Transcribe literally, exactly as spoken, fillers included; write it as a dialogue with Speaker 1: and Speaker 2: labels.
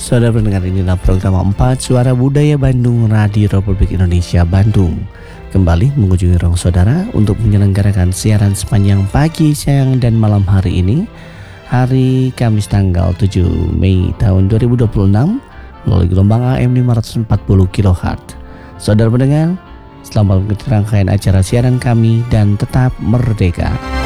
Speaker 1: Saudara pendengar, inilah program empat Suara Budaya Bandung Radio Republik Indonesia Bandung. Kembali mengunjungi ruang saudara untuk menyelenggarakan siaran sepanjang pagi, siang, dan malam hari ini, hari Kamis tanggal tujuh Mei tahun dua ribu dua puluh enam melalui gelombang A M lima ratus empat puluh kilohertz. Saudara pendengar, selamat mengikuti rangkaian acara siaran kami dan tetap merdeka.